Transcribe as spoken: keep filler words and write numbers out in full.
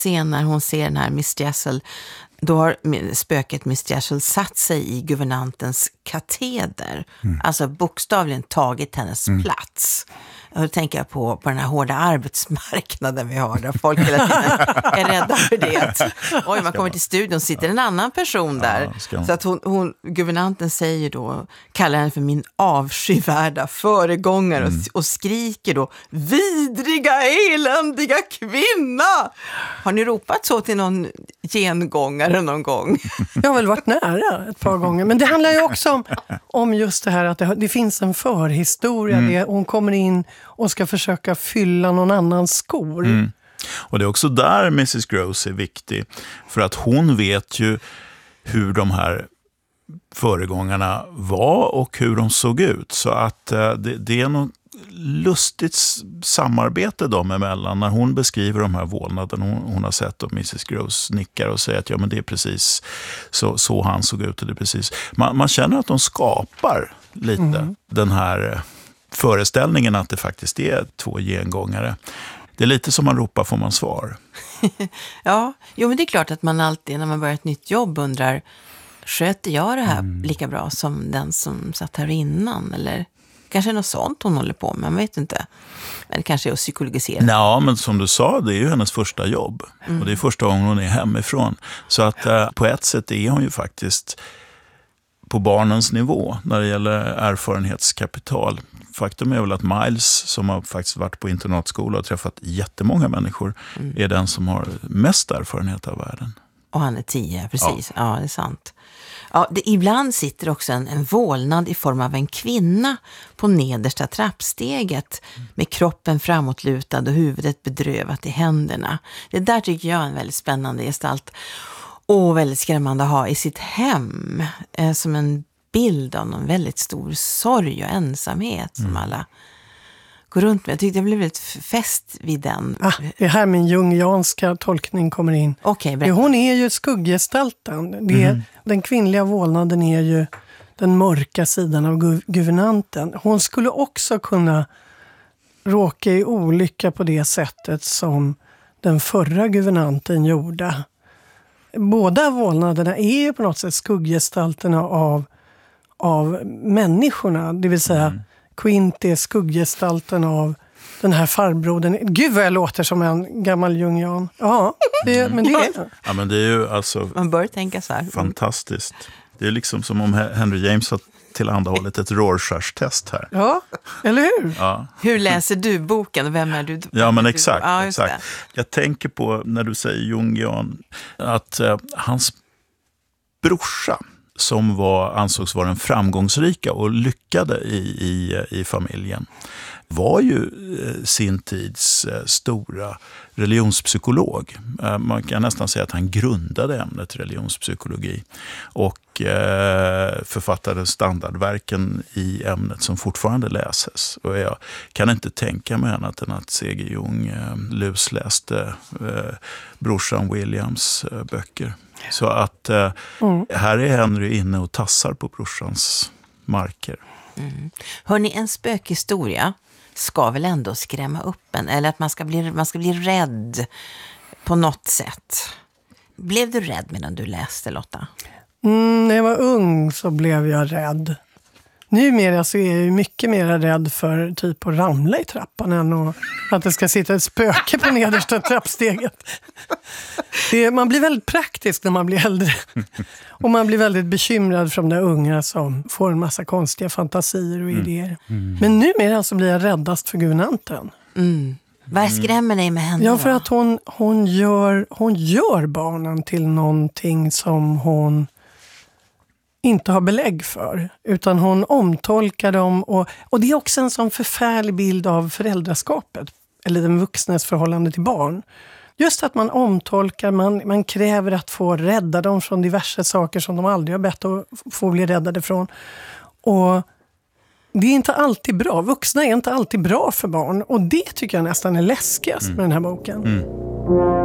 Sen när hon ser den här Miss Jessel, då har spöket Miss Jessel satt sig i guvernantens kateder. Mm. Alltså bokstavligen tagit hennes mm. plats. Och då tänker jag på, på den här hårda arbetsmarknaden vi har, där folk hela tiden är rädda för det. Oj, man kommer till studion och sitter en annan person där. Ja, så att hon, hon, guvernanten säger då, kallar henne för min avskyvärda föregångare mm. och, och skriker då, vidriga, eländiga kvinna! Har ni ropat så till någon gengångare någon gång? Jag har väl varit nära ett par gånger. Men det handlar ju också om, om just det här att det, det finns en förhistoria. Mm. Det, hon kommer in och ska försöka fylla någon annans skor. Mm. Och det är också där missus Grose är viktig. För att hon vet ju hur de här föregångarna var och hur de såg ut. Så att eh, det, det är något lustigt samarbete dem emellan. När hon beskriver de här vålnaderna hon, hon har sett, och missus Grose nickar och säger att ja, men det är precis så, så han såg ut. Och det är precis. Man, man känner att de skapar lite mm. den här föreställningen att det faktiskt är två gengångare. Det är lite som man ropar får man svar. Ja, jo, men det är klart att man alltid när man börjar ett nytt jobb undrar, sköter jag det här mm. lika bra som den som satt här innan? Eller kanske något sånt hon håller på med, man vet inte. Men det kanske är att psykologisera. Ja, men som du sa, det är ju hennes första jobb. Mm. Och det är första gången hon är hemifrån. Så att eh, på ett sätt är hon ju faktiskt på barnens nivå när det gäller erfarenhetskapital. Faktum är väl att Miles, som har faktiskt varit på internatskola och träffat jättemånga människor, mm. är den som har mest erfarenhet av världen. Och han är tio, precis. Ja, ja, det är sant. Ja, det, ibland sitter också en, en vålnad i form av en kvinna på nedersta trappsteget mm. med kroppen framåtlutad och huvudet bedrövat i händerna. Det där tycker jag är en väldigt spännande gestalt. Och väldigt skrämmande att ha i sitt hem eh, som en bild av någon väldigt stor sorg och ensamhet som mm. alla går runt med. Jag tyckte jag blev väldigt fäst vid den. Ah, det är här min jungianska tolkning kommer in. Okay, det, hon är ju skugggestalten. Det är, mm. Den kvinnliga vålnaden är ju den mörka sidan av gu- guvernanten. Hon skulle också kunna råka i olycka på det sättet som den förra guvernanten gjorde. Båda vålnaderna är ju på något sätt skugggestalterna av, av människorna. Det vill säga, mm. Quint är skugggestalten av den här farbrodern. Gud vad jag låter som en gammal jungian. Ja, det, mm. men det är ja, men det är ju alltså man bör tänka så här. Fantastiskt. Det är liksom som om Henry James har tillhandahållit ett Rorschach-test här. Ja, eller hur? Ja. Hur läser du boken och vem är du? Ja, men exakt. Ja, exakt. Jag tänker på, när du säger jungian, att eh, hans brorsa, som var, ansågs vara den framgångsrika och lyckade i, i, i familjen, var ju eh, sin tids eh, stora religionspsykolog. Eh, man kan nästan säga att han grundade ämnet religionspsykologi och eh, författade standardverken i ämnet som fortfarande läses. Och jag kan inte tänka mig annat än att C G Jung eh, lusläste eh, brorsan Williams eh, böcker. Så att eh, mm. här är Henry inne och tassar på brorsans marker. Mm. Hörrni, en spökhistoria ska väl ändå skrämma upp en, eller att man ska bli, man ska bli rädd på något sätt. Blev du rädd medan du läste, Lotta? Mm, när jag var ung så blev jag rädd. Numera så är jag ju mycket mer rädd för typ att ramla i trappan än att, att det ska sitta ett spöke på nedersta trappsteget. Det, man blir väldigt praktisk när man blir äldre. Och man blir väldigt bekymrad för de där unga som får en massa konstiga fantasier och idéer. Mm. Mm. Men numera så blir jag räddast för guvernanten. Mm. Vad skrämmer dig med henne? Ja, för att hon, hon, gör, hon gör barnen till någonting som hon inte har belägg för, utan hon omtolkar dem, och, och det är också en sån förfärlig bild av föräldraskapet eller den vuxnes förhållande till barn. Just att man omtolkar, man, man kräver att få rädda dem från diverse saker som de aldrig har bett att få bli räddade från. Och det är inte alltid bra. Vuxna är inte alltid bra för barn, och det tycker jag nästan är läskigast med den här boken. Mm.